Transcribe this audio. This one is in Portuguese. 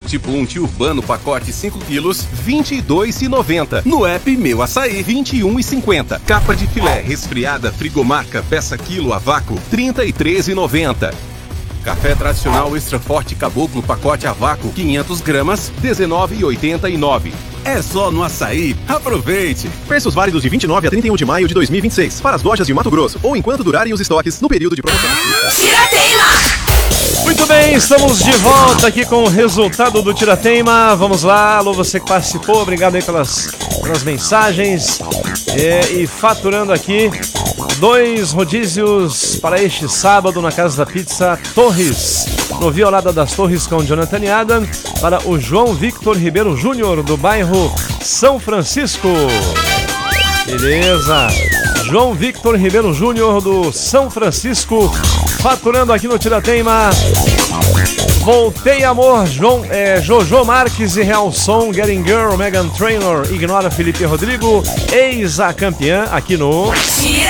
tipo 1 Urbano pacote 5 quilos, R$ 22,90. No app Meu Açaí, R$ 21,50. Capa de filé resfriada Frigomarca peça quilo a vácuo, R$ 33,90. Café tradicional extra forte caboclo pacote a vácuo 500 gramas, R$ 19,89. É só no Açaí. Aproveite! Preços válidos de 29 a 31 de maio de 2026 para as lojas de Mato Grosso ou enquanto durarem os estoques no período de promoção. Muito bem, estamos de volta aqui com o resultado do Tirateima. Vamos lá, alô, você que participou, obrigado aí pelas mensagens. E faturando aqui 2 rodízios para este sábado na Casa da Pizza Torres, no Violada das Torres com Jonathan Adam, para o João Victor Ribeiro Júnior, do bairro São Francisco. Beleza, João Victor Ribeiro Júnior, do São Francisco, faturando aqui no Tirateima. Voltei Amor, Jojo Marques e Real Som, Getting Girl, Megan Trainor, Ignora Felipe Rodrigo, ex a campeã aqui no